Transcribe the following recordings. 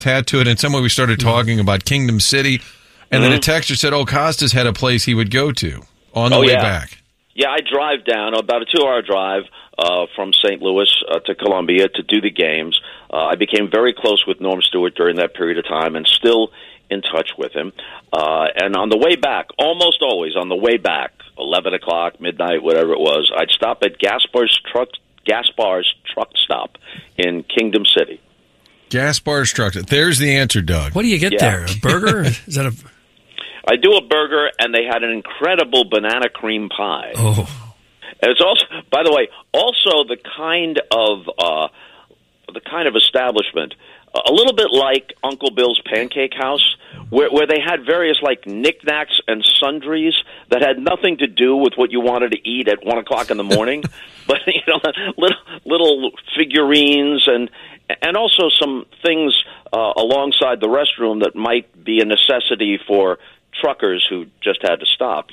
tattoo it, and somewhere we started talking about Kingdom City, and then a texter said, Costas had a place he would go to on the way back. Yeah, I drive down, about a 2-hour drive from St. Louis to Columbia to do the games. I became very close with Norm Stewart during that period of time and still in touch with him. And on the way back, almost always on the way back, 11 o'clock, midnight, whatever it was, I'd stop at Gaspar's truck stop in Kingdom City. Gaspar's truck. There's the answer, Doug. What do you get there? A burger? Is that a? I do a burger, and they had an incredible banana cream pie. Oh, and it's also, by the way, also the kind of establishment, a little bit like Uncle Bill's Pancake House, where they had various like knickknacks and sundries that had nothing to do with what you wanted to eat at 1 o'clock in the morning, but little figurines and also some things alongside the restroom that might be a necessity for truckers who just had to stop.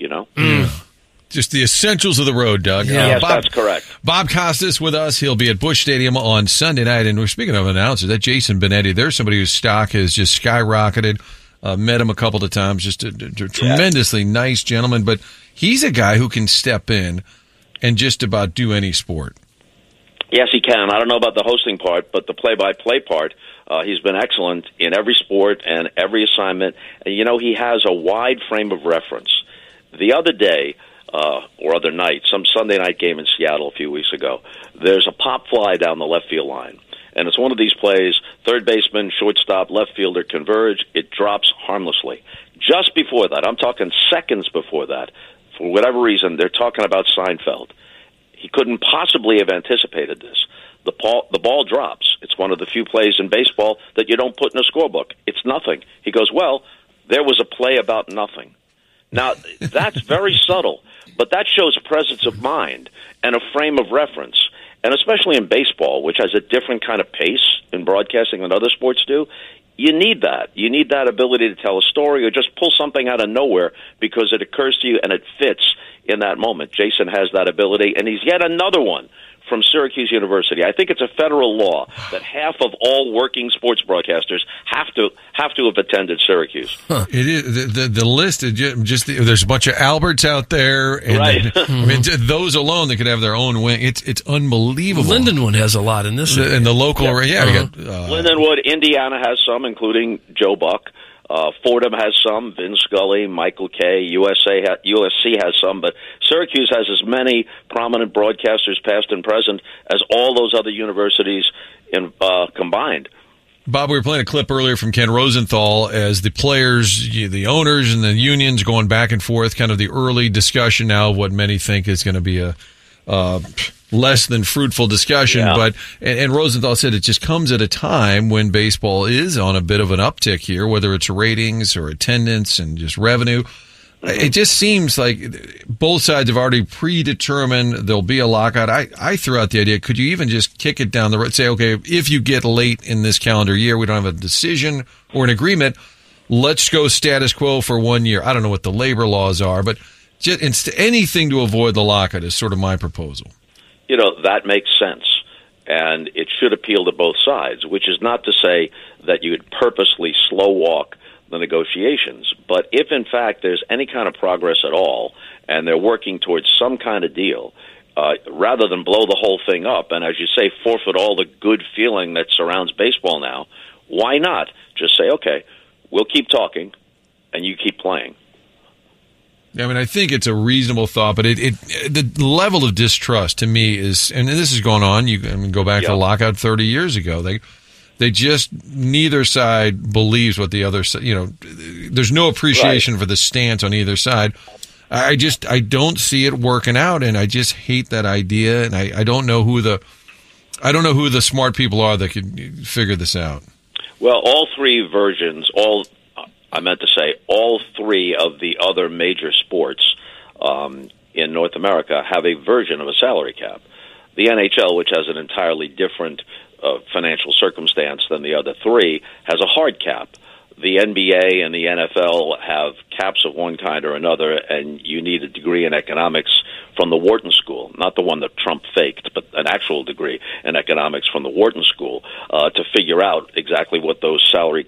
Just the essentials of the road, Doug. Yes, that's correct. Bob Costas with us. He'll be at Busch Stadium on Sunday night. And we're speaking of announcers, that Jason Benetti, there's somebody whose stock has just skyrocketed. Met him a couple of times. Just a tremendously nice gentleman. But he's a guy who can step in and just about do any sport. Yes, he can. I don't know about the hosting part, but the play-by-play part, he's been excellent in every sport and every assignment. And, he has a wide frame of reference. The other day, or other night, some Sunday night game in Seattle a few weeks ago, there's a pop fly down the left field line. And it's one of these plays, third baseman, shortstop, left fielder converge, it drops harmlessly. Just before that, I'm talking seconds before that, for whatever reason, they're talking about Seinfeld. He couldn't possibly have anticipated this. The ball drops. It's one of the few plays in baseball that you don't put in a scorebook. It's nothing. He goes, there was a play about nothing. Now, that's very subtle, but that shows a presence of mind and a frame of reference. And especially in baseball, which has a different kind of pace in broadcasting than other sports do, you need that. You need that ability to tell a story or just pull something out of nowhere because it occurs to you and it fits in that moment. Jason has that ability, and he's yet another one from Syracuse University. I think it's a federal law that half of all working sports broadcasters have to have attended Syracuse. Huh. It is the list is just there's a bunch of Alberts out there, and right. Those alone that could have their own wing. It's unbelievable. Lindenwood has a lot in this, in the local area. Lindenwood, Indiana has some, including Joe Buck. Fordham has some, Vin Scully, Michael Kay, USC has some, but Syracuse has as many prominent broadcasters, past and present, as all those other universities combined. Bob, we were playing a clip earlier from Ken Rosenthal as the players, the owners, and the unions going back and forth, kind of the early discussion now of what many think is going to be a less than fruitful discussion. Yeah. But and Rosenthal said it just comes at a time when baseball is on a bit of an uptick here, whether it's ratings or attendance and just revenue. Mm-hmm. It just seems like both sides have already predetermined there'll be a lockout. I threw out the idea, could you even just kick it down the road, say, okay, if you get late in this calendar year, we don't have a decision or an agreement, let's go status quo for 1 year. I don't know what the labor laws are, but just anything to avoid the lockout is sort of my proposal. That makes sense, and it should appeal to both sides, which is not to say that you would purposely slow walk the negotiations. But if, in fact, there's any kind of progress at all, and they're working towards some kind of deal, rather than blow the whole thing up, and as you say, forfeit all the good feeling that surrounds baseball now, why not just say, okay, we'll keep talking, and you keep playing? I mean, I think it's a reasonable thought, but the level of distrust to me is, and this is going on. Go back to the lockout 30 years ago. They just, neither side believes what the other side. There's no appreciation for the stance on either side. I don't see it working out, and I just hate that idea. And I don't know who the smart people are that could figure this out. Well, all three versions, all three of the other major sports in North America have a version of a salary cap. The NHL, which has an entirely different financial circumstance than the other three, has a hard cap. the NBA and the NFL have caps of one kind or another, and you need a degree in economics from the Wharton School, not the one that Trump faked, but an actual degree in economics from the Wharton School to figure out exactly what those salary